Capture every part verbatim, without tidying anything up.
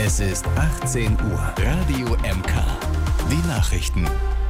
Es ist achtzehn Uhr. Radio M K. Die Nachrichten.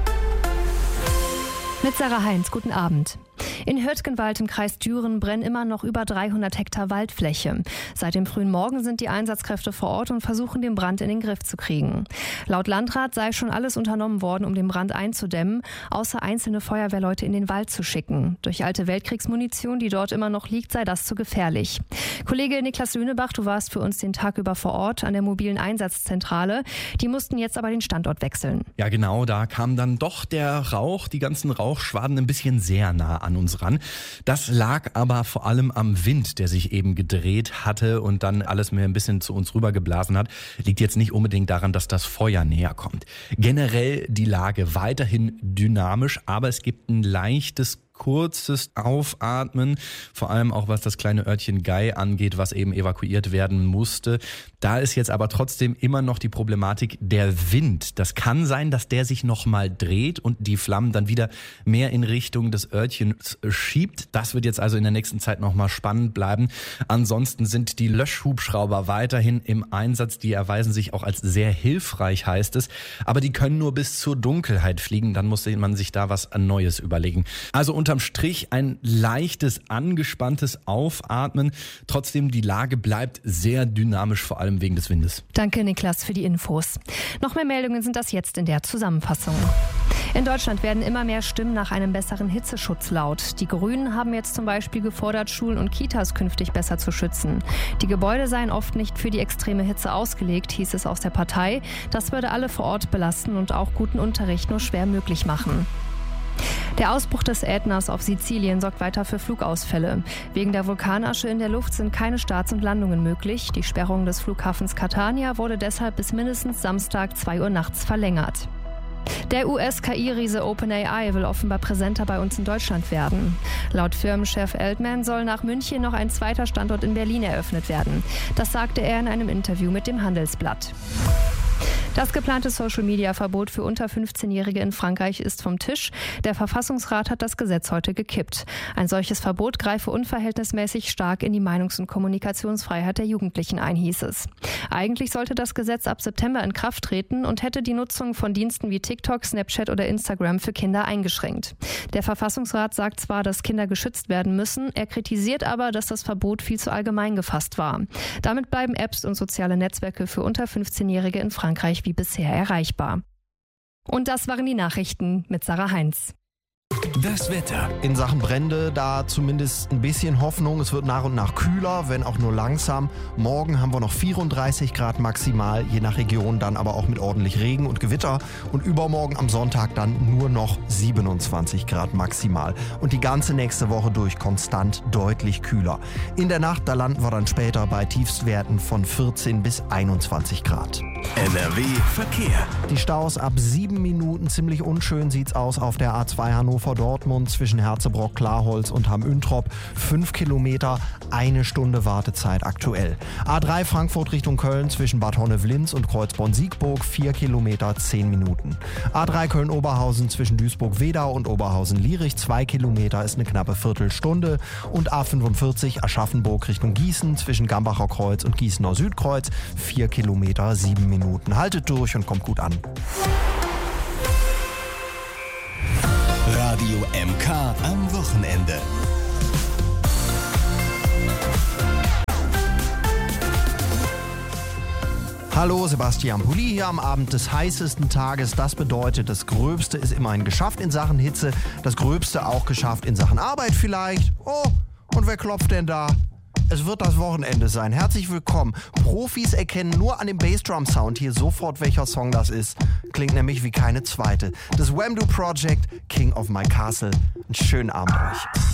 Mit Sarah Heinz, guten Abend. In Hürtgenwald im Kreis Düren brennen immer noch über dreihundert Hektar Waldfläche. Seit dem frühen Morgen sind die Einsatzkräfte vor Ort und versuchen, den Brand in den Griff zu kriegen. Laut Landrat sei schon alles unternommen worden, um den Brand einzudämmen, außer einzelne Feuerwehrleute in den Wald zu schicken. Durch alte Weltkriegsmunition, die dort immer noch liegt, sei das zu gefährlich. Kollege Niklas Lünebach, du warst für uns den Tag über vor Ort an der mobilen Einsatzzentrale. Die mussten jetzt aber den Standort wechseln. Ja genau, da kam dann doch der Rauch, die ganzen Rauchschwaden ein bisschen sehr nah an uns ran. Das lag aber vor allem am Wind, der sich eben gedreht hatte und dann alles mehr ein bisschen zu uns rübergeblasen hat. Liegt jetzt nicht unbedingt daran, dass das Feuer näher kommt. Generell die Lage weiterhin dynamisch, aber es gibt ein leichtes kurzes Aufatmen, vor allem auch was das kleine Örtchen Gei angeht, was eben evakuiert werden musste. Da ist jetzt aber trotzdem immer noch die Problematik der Wind. Das kann sein, dass der sich nochmal dreht und die Flammen dann wieder mehr in Richtung des Örtchens schiebt. Das wird jetzt also in der nächsten Zeit nochmal spannend bleiben. Ansonsten sind die Löschhubschrauber weiterhin im Einsatz. Die erweisen sich auch als sehr hilfreich, heißt es. Aber die können nur bis zur Dunkelheit fliegen. Dann muss man sich da was Neues überlegen. Also unter Unterm Strich ein leichtes, angespanntes Aufatmen. Trotzdem, die Lage bleibt sehr dynamisch, vor allem wegen des Windes. Danke, Niklas, für die Infos. Noch mehr Meldungen sind das jetzt in der Zusammenfassung. In Deutschland werden immer mehr Stimmen nach einem besseren Hitzeschutz laut. Die Grünen haben jetzt zum Beispiel gefordert, Schulen und Kitas künftig besser zu schützen. Die Gebäude seien oft nicht für die extreme Hitze ausgelegt, hieß es aus der Partei. Das würde alle vor Ort belasten und auch guten Unterricht nur schwer möglich machen. Der Ausbruch des Ätnas auf Sizilien sorgt weiter für Flugausfälle. Wegen der Vulkanasche in der Luft sind keine Starts und Landungen möglich. Die Sperrung des Flughafens Catania wurde deshalb bis mindestens Samstag zwei Uhr nachts verlängert. Der U S-K I-Riese OpenAI will offenbar präsenter bei uns in Deutschland werden. Laut Firmenchef Altman soll nach München noch ein zweiter Standort in Berlin eröffnet werden. Das sagte er in einem Interview mit dem Handelsblatt. Das geplante Social-Media-Verbot für unter fünfzehnjährige in Frankreich ist vom Tisch. Der Verfassungsrat hat das Gesetz heute gekippt. Ein solches Verbot greife unverhältnismäßig stark in die Meinungs- und Kommunikationsfreiheit der Jugendlichen ein, hieß es. Eigentlich sollte das Gesetz ab September in Kraft treten und hätte die Nutzung von Diensten wie TikTok, Snapchat oder Instagram für Kinder eingeschränkt. Der Verfassungsrat sagt zwar, dass Kinder geschützt werden müssen, er kritisiert aber, dass das Verbot viel zu allgemein gefasst war. Damit bleiben Apps und soziale Netzwerke für unter fünfzehnjährige in Frankreich wie bisher erreichbar. Und das waren die Nachrichten mit Sarah Heinz. Das Wetter. In Sachen Brände da zumindest ein bisschen Hoffnung. Es wird nach und nach kühler, wenn auch nur langsam. Morgen haben wir noch vierunddreißig Grad maximal, je nach Region dann aber auch mit ordentlich Regen und Gewitter. Und übermorgen am Sonntag dann nur noch siebenundzwanzig Grad maximal. Und die ganze nächste Woche durch konstant deutlich kühler. In der Nacht, da landen wir dann später bei Tiefstwerten von vierzehn bis einundzwanzig Grad. N R W Verkehr. Die Staus ab sieben Minuten, ziemlich unschön sieht's aus auf der A zwei Hannover-Dortmund zwischen Herzebrock, Klarholz und Hamm-Üntrop. Fünf Kilometer, eine Stunde Wartezeit aktuell. A drei Frankfurt Richtung Köln zwischen Bad Honnef-Linz und Kreuzborn-Siegburg, vier Kilometer, zehn Minuten. A drei Köln-Oberhausen zwischen Duisburg-Wedau und Oberhausen-Lierich, zwei Kilometer ist eine knappe Viertelstunde. Und A fünfundvierzig Aschaffenburg Richtung Gießen zwischen Gambacher Kreuz und Gießener Südkreuz, vier Kilometer, sieben Minuten. Haltet durch und kommt gut an. Radio M K am Wochenende. Hallo, Sebastian Pulli hier am Abend des heißesten Tages. Das bedeutet, das Gröbste ist immerhin geschafft in Sachen Hitze. Das Gröbste auch geschafft in Sachen Arbeit vielleicht. Oh, und wer klopft denn da? Es wird das Wochenende sein. Herzlich willkommen. Profis erkennen nur an dem Bassdrum-Sound hier sofort, welcher Song das ist. Klingt nämlich wie keine zweite. Das Wham-Do Project, King of My Castle. Einen schönen Abend euch.